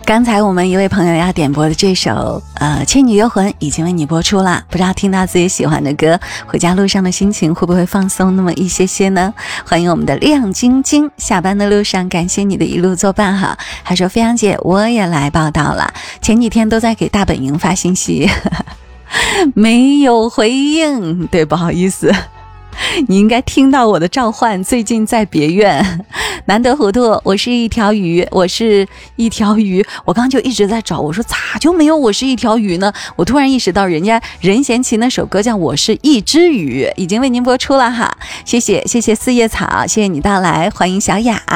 刚才我们一位朋友要点播的这首《倩女幽魂》已经为你播出了，不知道听到自己喜欢的歌，回家路上的心情会不会放松那么一些些呢？欢迎我们的亮晶晶，下班的路上感谢你的一路作伴哈。还说飞扬姐我也来报道了，前几天都在给大本营发信息没有回应，对，不好意思，你应该听到我的召唤，最近在别院。难得糊涂，我是一条鱼，我刚刚就一直在找，我说咋就没有我是一条鱼呢？我突然意识到人家任贤齐那首歌叫我是一只鱼，已经为您播出了哈。谢谢四叶草，谢谢你到来，欢迎小雅。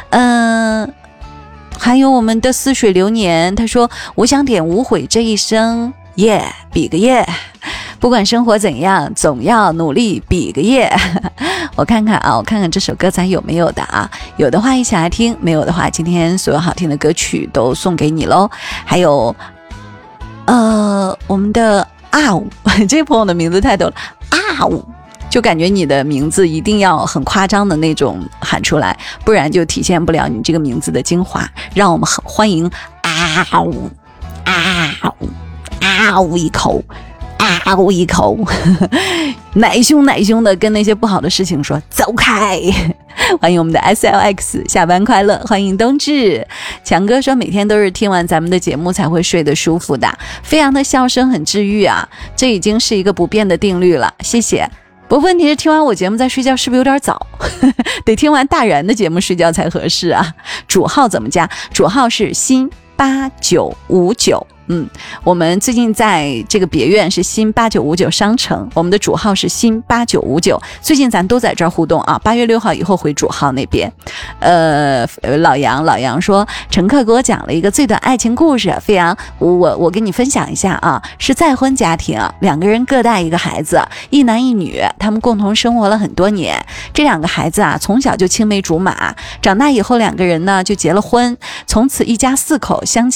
还有我们的似水流年，他说我想点无悔这一生，耶，比个耶，不管生活怎样，总要努力比个耶。我看看这首歌咱有没有的啊？有的话一起来听，没有的话今天所有好听的歌曲都送给你咯。还有我们的阿五，这朋友的名字太逗了，阿五，就感觉你的名字一定要很夸张的那种喊出来，不然就体现不了你这个名字的精华。让我们很欢迎阿五一口，奶凶的跟那些不好的事情说走开。欢迎我们的 SLX， 下班快乐，欢迎冬至。强哥说每天都是听完咱们的节目才会睡得舒服的，飞扬的笑声很治愈啊，这已经是一个不变的定律了，谢谢。不过问题是听完我节目再睡觉是不是有点早？得听完大然的节目睡觉才合适啊。主号怎么加？主号是新8959。我们最近在这个别院是新8959商城，我们的主号是新8959，最近咱都在这儿互动啊。8月6号以后回主号那边。老杨说乘客给我讲了一个最短爱情故事，飞扬我跟你分享一下啊，是再婚家庭，2个人各带一个孩子，一男一女，他们共同生活了很多年。这2个孩子啊从小就青梅竹马，长大以后2个人呢就结了婚，从此一家4口相